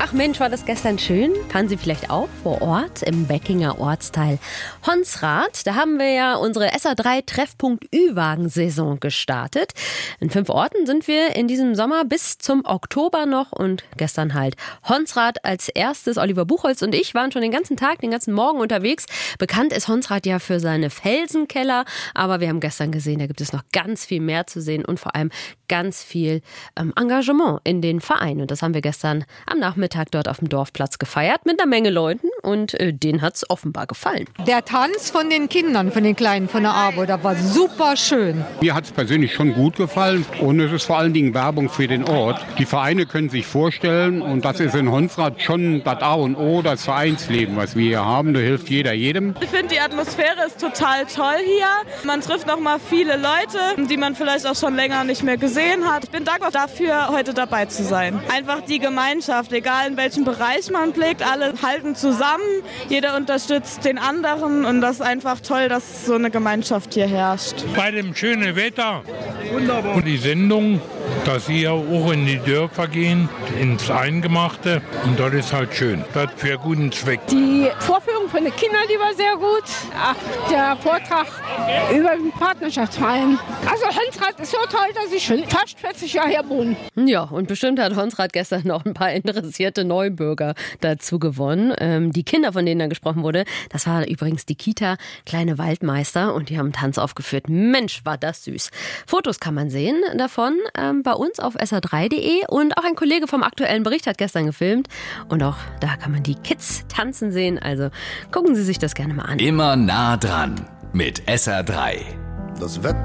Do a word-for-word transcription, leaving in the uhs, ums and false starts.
ach Mensch, war das gestern schön? Fahren Sie vielleicht auch vor Ort im Beckinger Ortsteil Honsrath. Da haben wir ja unsere S A drei Treffpunkt Ü-Wagen-Saison gestartet. In fünf Orten sind wir in diesem Sommer bis zum Oktober noch und gestern halt Honsrath als erstes. Oliver Buchholz und ich waren schon den ganzen Tag, den ganzen Morgen unterwegs. Bekannt ist Honsrath ja für seine Felsenkeller, aber wir haben gestern gesehen, da gibt es noch ganz viel mehr zu sehen und vor allem ganz viel ähm, Engagement in den Vereinen. Und das haben wir gestern am Nachmittag dort auf dem Dorfplatz gefeiert mit einer Menge Leuten und äh, denen hat es offenbar gefallen. Der Tanz von den Kindern, von den Kleinen von der AWO, der war super schön. Mir hat es persönlich schon gut gefallen und es ist vor allen Dingen Werbung für den Ort. Die Vereine können sich vorstellen und das ist in Honsrath schon das A und O, das Vereinsleben, was wir hier haben. Da hilft jeder jedem. Ich finde, die Atmosphäre ist total toll hier. Man trifft noch mal viele Leute, die man vielleicht auch schon länger nicht mehr gesehen hat. Ich bin dankbar dafür, heute dabei zu sein. Einfach die Gemeinschaft, egal in welchem Bereich man blickt, alle halten zusammen, jeder unterstützt den anderen und das ist einfach toll, dass so eine Gemeinschaft hier herrscht. Bei dem schönen Wetter wunderbar. Und die Sendung, dass wir auch in die Dörfer gehen, ins Eingemachte und dort ist halt schön. Das für einen guten Zweck. Die Vorführung von den Kindern, die war sehr gut. Ach, der Vortrag über den Partnerschaftsverein. Also Honsrath ist so toll, dass ich schon fast vierzig Jahre hier wohne. Ja, und bestimmt hat Honsrath gestern noch ein paar interessierte Neubürger dazu gewonnen. Ähm, die Kinder, von denen da gesprochen wurde, das war übrigens die Kita Kleine Waldmeister und die haben Tanz aufgeführt. Mensch, war das süß. Fotos kann man sehen davon ähm, bei uns auf S A drei punkt de und auch ein Kollege vom aktuellen Bericht hat gestern gefilmt und auch da kann man die Kids tanzen sehen. Also gucken Sie sich das gerne mal an. Immer nah dran mit S A drei. Das Wetter